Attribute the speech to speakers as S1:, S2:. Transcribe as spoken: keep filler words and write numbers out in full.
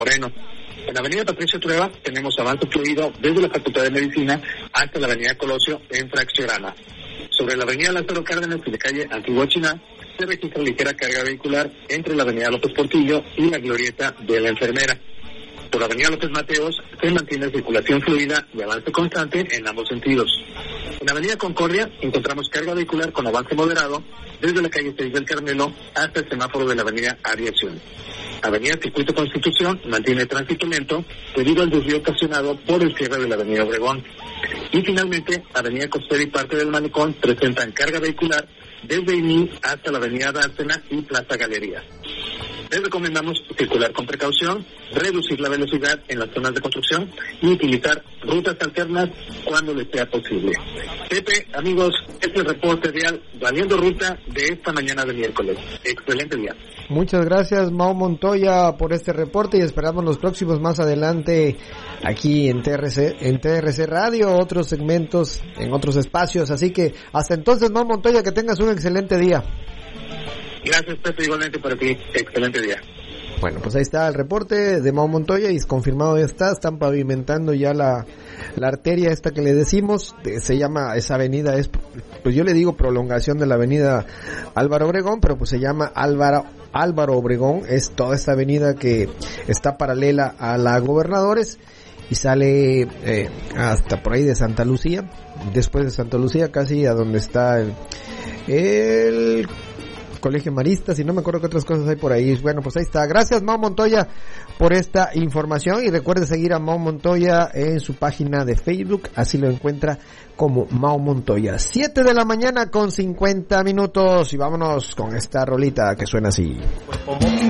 S1: Moreno. En la avenida Patricio Trueba tenemos avance fluido desde la Facultad de Medicina hasta la avenida Colosio en Fracciorama. Sobre la avenida Lázaro Cárdenas y la calle Antigua China se registra ligera carga vehicular entre la avenida López Portillo y la glorieta de la Enfermera. Por la avenida López Mateos se mantiene circulación fluida y avance constante en ambos sentidos. En la avenida Concordia encontramos carga vehicular con avance moderado desde la calle seis del Carmelo hasta el semáforo de la avenida Aviación. Avenida Circuito Constitución mantiene tránsito lento debido al desvío ocasionado por el cierre de la avenida Obregón. Y finalmente, avenida Costera y parte del Malecón presentan carga vehicular desde Iní hasta la avenida Dársena y Plaza Galería. Les recomendamos circular con precaución, reducir la velocidad en las zonas de construcción y utilizar rutas alternas cuando les sea posible. Pepe, amigos, este es el reporte vial Valiendo Ruta de esta mañana de miércoles. Excelente día.
S2: Muchas gracias, Mau Montoya, por este reporte y esperamos los próximos más adelante aquí en T R C, en T R C Radio, otros segmentos en otros espacios. Así que hasta entonces, Mau Montoya, que tengas un excelente día.
S1: Gracias, Pepe, igualmente para ti. Excelente día.
S2: Bueno, pues ahí está el reporte de Mau Montoya y es confirmado ya está, están pavimentando ya la, la arteria esta que le decimos, de, se llama, esa avenida es, pues yo le digo prolongación de la avenida Álvaro Obregón, pero pues se llama Álvaro, Álvaro Obregón, es toda esta avenida que está paralela a la Gobernadores y sale eh, hasta por ahí de Santa Lucía, después de Santa Lucía casi a donde está el, el Colegio Maristas y no me acuerdo qué otras cosas hay por ahí. Bueno, pues ahí está. Gracias, Mau Montoya, por esta información y recuerde seguir a Mau Montoya en su página de Facebook, así lo encuentra como Mau Montoya. Siete de la mañana con cincuenta minutos y vámonos con esta rolita que suena así.